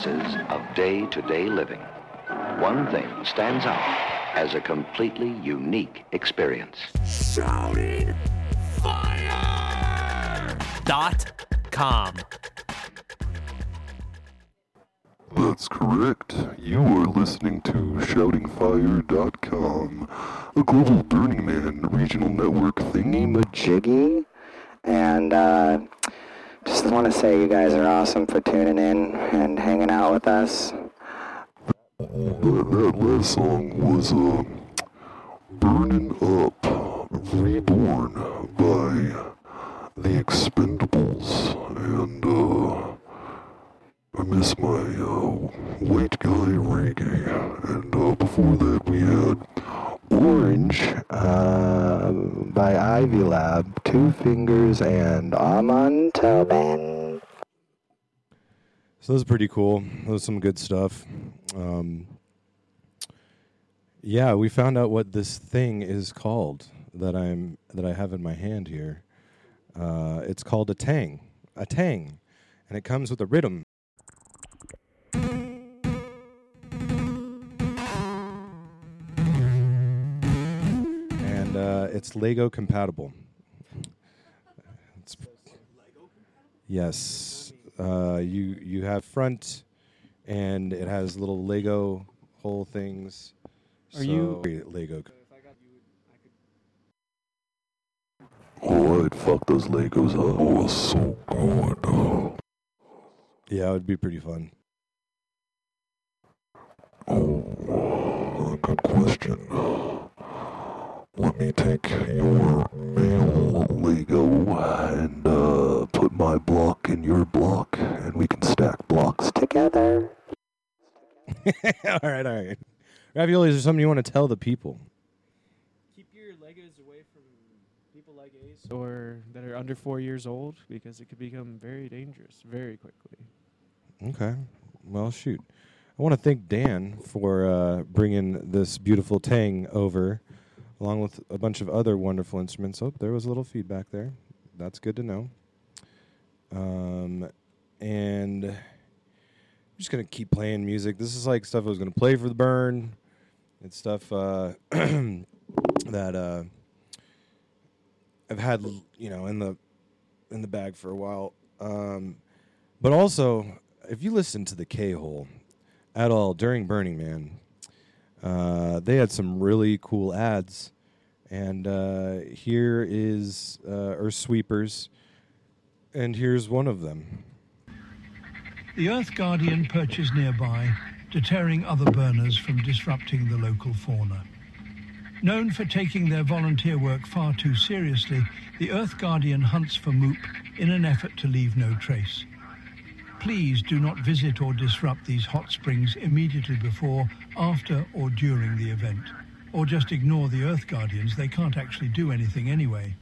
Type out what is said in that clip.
experiences of day-to-day living, one thing stands out as a completely unique experience. Shouting Fire.com. That's correct. You are listening to ShoutingFire.com, a global Burning Man regional network thingy-majiggy. And just want to say you guys are awesome for tuning in and hanging out with us. That last song was Burning Up, Reborn by The Expendables. And I miss my white guy reggae. And before that we had Orange by Ivy Lab, Two Fingers, and Amon Tobin. So that was pretty cool. That was some good stuff. Yeah, we found out what this thing is called that I have in my hand here. It's called a tang, and it comes with a rhythm. And it's Lego compatible. Yes. You have front, and it has little Lego whole things. Lego? Alright, fuck those Legos up. Oh, so good. Yeah, it would be pretty fun. Oh, good question. Let me take your male Lego and put my block in your block, and we can stack blocks together. All right. Ravioli, is there something you want to tell the people? Keep your Legos away from people like Ace or that are under 4 years old, because it could become very dangerous very quickly. Okay. Well, shoot. I want to thank Dan for bringing this beautiful tang over, along with a bunch of other wonderful instruments. Oh, there was a little feedback there. That's good to know. And I'm just going to keep playing music. This is like stuff I was going to play for the burn. It's stuff that I've had, in the bag for a while. But also, if you listen to the K-Hole at all during Burning Man, they had some really cool ads. And here is Earth Sweepers, and here's one of them. The Earth Guardian perches nearby, deterring other burners from disrupting the local fauna. Known for taking their volunteer work far too seriously, the Earth Guardian hunts for moop in an effort to leave no trace. Please do not visit or disrupt these hot springs immediately before, after, or during the event. Or just ignore the Earth Guardians. They can't actually do anything anyway.